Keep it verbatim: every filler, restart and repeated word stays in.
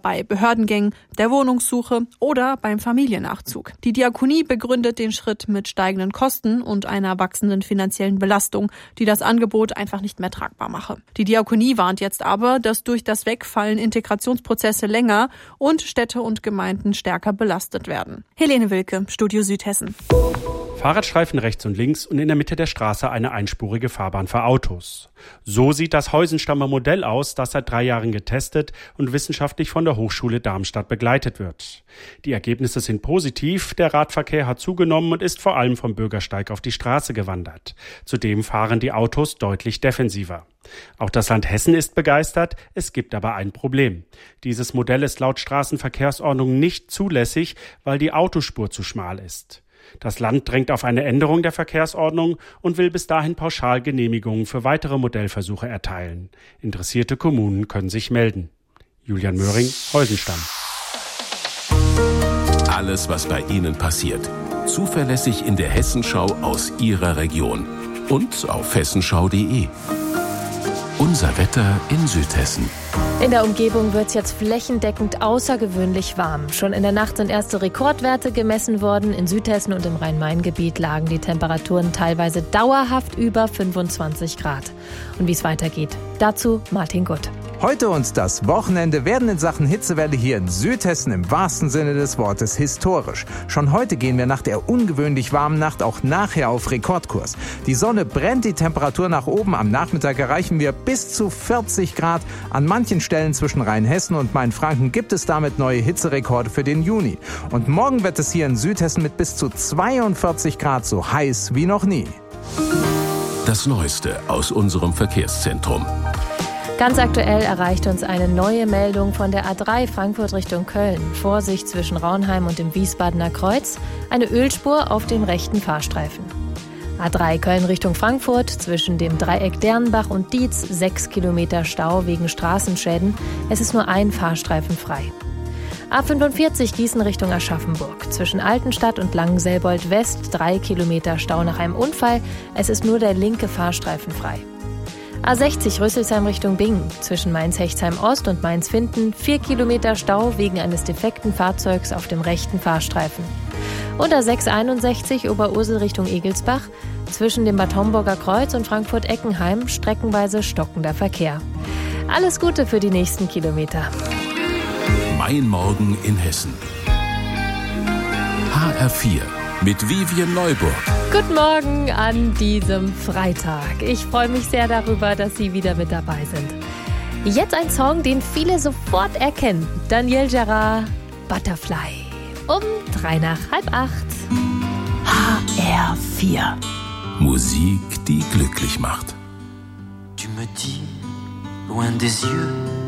bei Behördengängen, der Wohnungssuche oder beim Familiennachzug. Die Diakonie begründet den Schritt mit steigenden Kosten und einer wachsenden finanziellen Belastung, die das Angebot einfach nicht mehr tragbar mache. Die Diakonie warnt jetzt aber, dass durch das Wegfallen Integrationsprozesse länger und Städte und Gemeinden stärker belastet werden. Helene Wilke, Studio Südhessen. Fahrradstreifen rechts und links und in der Mitte der Straße eine einspurige Fahrbahn für Autos. So sieht das Heusenstammer Modell aus, das seit drei Jahren getestet und wissenschaftlich von der Hochschule Darmstadt begleitet wird. Die Ergebnisse sind positiv, der Radverkehr hat zugenommen und ist vor allem vom Bürgersteig auf die Straße gewandert. Zudem fahren die Autos deutlich defensiver. Auch das Land Hessen ist begeistert, es gibt aber ein Problem. Dieses Modell ist laut Straßenverkehrsordnung nicht zulässig, weil die Autospur zu schmal ist. Das Land drängt auf eine Änderung der Verkehrsordnung und will bis dahin pauschal Genehmigungen für weitere Modellversuche erteilen. Interessierte Kommunen können sich melden. Julian Möhring, Heusenstamm. Alles, was bei Ihnen passiert. Zuverlässig in der Hessenschau aus Ihrer Region. Und auf hessenschau punkt de. Unser Wetter in Südhessen. In der Umgebung wird es jetzt flächendeckend außergewöhnlich warm. Schon in der Nacht sind erste Rekordwerte gemessen worden. In Südhessen und im Rhein-Main-Gebiet lagen die Temperaturen teilweise dauerhaft über fünfundzwanzig Grad. Und wie es weitergeht, dazu Martin Gutt. Heute und das Wochenende werden in Sachen Hitzewelle hier in Südhessen im wahrsten Sinne des Wortes historisch. Schon heute gehen wir nach der ungewöhnlich warmen Nacht auch nachher auf Rekordkurs. Die Sonne brennt, die Temperatur nach oben. Am Nachmittag erreichen wir bis zu vierzig Grad. An manchen Stellen zwischen Rheinhessen und Mainfranken gibt es damit neue Hitzerekorde für den Juni. Und morgen wird es hier in Südhessen mit bis zu zweiundvierzig Grad so heiß wie noch nie. Das Neueste aus unserem Verkehrszentrum. Ganz aktuell erreicht uns eine neue Meldung von der A drei Frankfurt Richtung Köln. Vorsicht zwischen Raunheim und dem Wiesbadener Kreuz. Eine Ölspur auf dem rechten Fahrstreifen. A drei Köln Richtung Frankfurt zwischen dem Dreieck Dernbach und Dietz. Sechs Kilometer Stau wegen Straßenschäden. Es ist nur ein Fahrstreifen frei. A fünfundvierzig Gießen Richtung Aschaffenburg. Zwischen Altenstadt und Langenselbold West. Drei Kilometer Stau nach einem Unfall. Es ist nur der linke Fahrstreifen frei. A sechzig Rüsselsheim Richtung Bingen. Zwischen Mainz-Hechtsheim Ost und Mainz-Finden vier Kilometer Stau wegen eines defekten Fahrzeugs auf dem rechten Fahrstreifen. Und A sechs einundsechzig Oberursel Richtung Egelsbach. Zwischen dem Bad Homburger Kreuz und Frankfurt-Eckenheim streckenweise stockender Verkehr. Alles Gute für die nächsten Kilometer. Mein Morgen in Hessen. H R vier mit Vivian Neuburg. Guten Morgen an diesem Freitag. Ich freue mich sehr darüber, dass Sie wieder mit dabei sind. Jetzt ein Song, den viele sofort erkennen. Daniel Gerard, Butterfly. Um drei nach halb acht. H R vier. Musik, die glücklich macht. Tu me dis, loin des yeux,